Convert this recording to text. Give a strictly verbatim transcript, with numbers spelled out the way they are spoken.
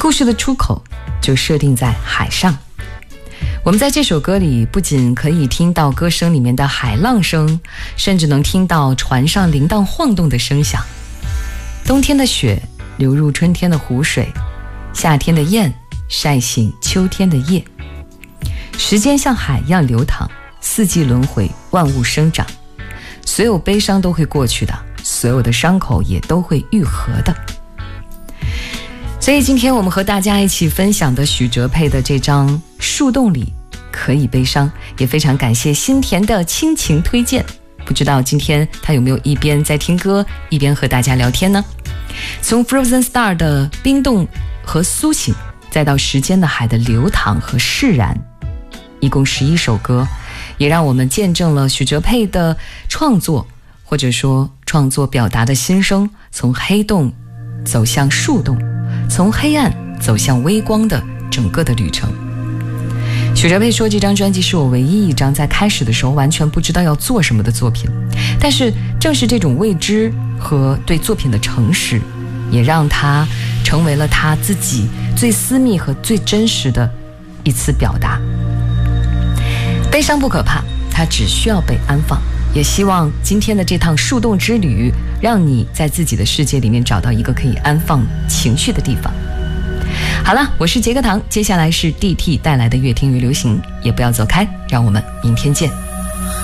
故事的出口就设定在海上。我们在这首歌里不仅可以听到歌声里面的海浪声，甚至能听到船上铃铛晃动的声响。冬天的雪流入春天的湖水，夏天的雁晒醒秋天的叶。时间像海一样流淌，四季轮回，万物生长。所有悲伤都会过去的，所有的伤口也都会愈合的。所以今天我们和大家一起分享的许哲佩的这张《树洞里可以悲伤》，也非常感谢新田的亲情推荐。不知道今天他有没有一边在听歌一边和大家聊天呢？从 Frozen Star 的冰冻和苏醒，再到时间的海的流淌和释然，一共十一首歌，也让我们见证了许哲佩的创作，或者说创作表达的心声，从黑洞走向树洞，从黑暗走向微光的整个的旅程。许哲佩说，这张专辑是我唯一一张在开始的时候完全不知道要做什么的作品，但是正是这种未知和对作品的诚实，也让它成为了他自己最私密和最真实的一次表达。悲伤不可怕，它只需要被安放。也希望今天的这趟树洞之旅，让你在自己的世界里面找到一个可以安放情绪的地方。好了，我是杰克唐，接下来是 D T 带来的越听越流行，也不要走开，让我们明天见。